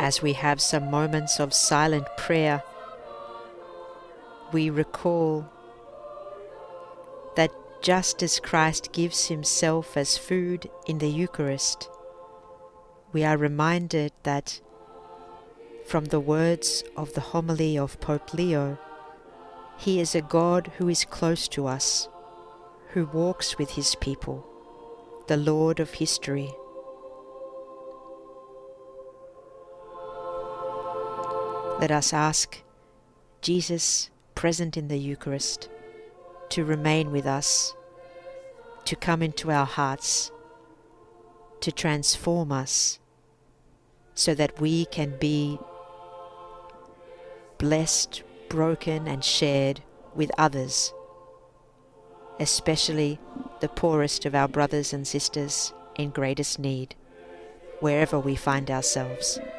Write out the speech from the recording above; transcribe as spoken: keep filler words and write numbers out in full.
As we have some moments of silent prayer, we recall that just as Christ gives himself as food in the Eucharist, we are reminded that from the words of the homily of Pope Leo, he is a God who is close to us, who walks with his people, the Lord of history. Let us ask Jesus, present in the Eucharist, to remain with us, to come into our hearts, to transform us, so that we can be blessed, broken and shared with others, especially the poorest of our brothers and sisters in greatest need, wherever we find ourselves.